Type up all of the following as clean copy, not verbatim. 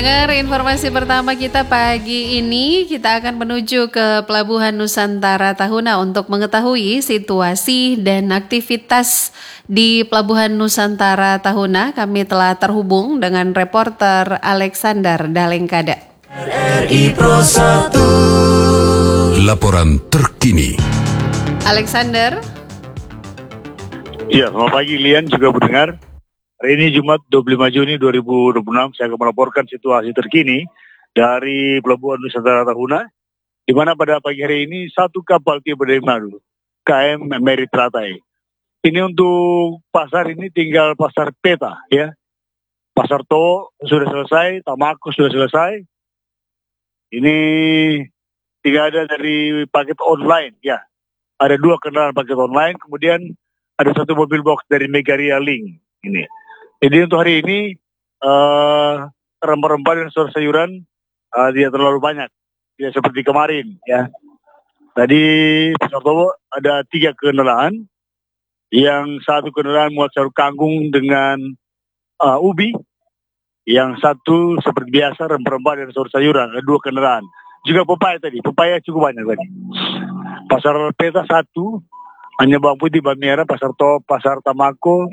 Pendengar, informasi pertama kita pagi ini, kita akan menuju ke Pelabuhan Nusantara Tahuna untuk mengetahui situasi dan aktivitas di Pelabuhan Nusantara Tahuna. Kami telah terhubung dengan reporter Alexander Dalengkada. RRI Pro 1. Laporan terkini. Alexander. Ya, selamat pagi Lian juga pendengar. Hari ini Jumat 25 Juni 2026 saya akan melaporkan situasi terkini dari Pelabuhan Nusantara Tahuna, di mana pada pagi hari ini satu kapal tiba dari Manado, KM Mary Teratai. Ini untuk pasar ini tinggal pasar peta ya. Pasar To sudah selesai, Tamako sudah selesai. Ini tinggal ada dari paket online ya. Ada 2 kendaraan paket online, kemudian ada 1 mobil box dari Megaria Link ini. Jadi untuk hari ini rempah-rempah dan sayur-sayuran tidak terlalu banyak, tidak seperti kemarin ya. Tadi Pasar Towo ada 3 kendaraan, yang 1 kendaraan muat sayur kangkung dengan ubi, yang 1 seperti biasa rempah-rempah dan sayur-sayuran, ada 2 kendaraan. Juga pepaya tadi, pepaya cukup banyak tadi. Pasar peta 1, hanya bawang putih, bawang merah. Pasar To, pasar Tamako,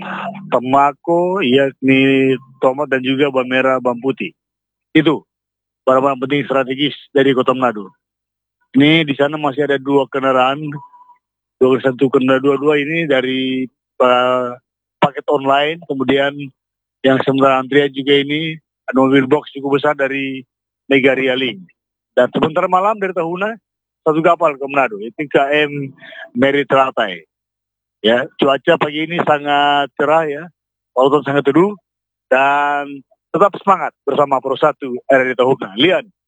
yakni tomat dan juga bawang merah, bawang putih. Itu barang-barang penting strategis dari Kota Manado. Ini di sana masih ada 2 kendaraan, 1 kendaraan, 2 ini dari paket online. Kemudian yang sementara antrian juga ini ada mobil box cukup besar dari Megaria Link. Dan sebentar malam dari Tahuna 1 kapal ke Manado, itu KM Mary Teratai. Ya, cuaca pagi ini sangat cerah ya, lautan sangat teduh, dan tetap semangat bersama Pro 1 RRI Tahuna. Lian.